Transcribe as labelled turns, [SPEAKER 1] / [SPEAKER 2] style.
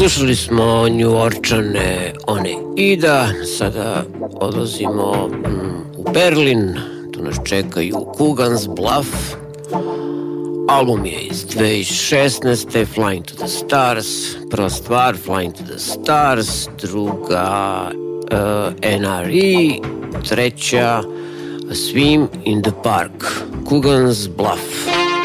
[SPEAKER 1] Slušali smo New Orčane, one Ida, sada odlazimo u Berlin, tu nas čekaju Coogan's Bluff, album je iz 2016. Flying to the Stars, prva stvar Flying to the Stars, druga NRE, treća A Swim in the Park, Coogan's Bluff.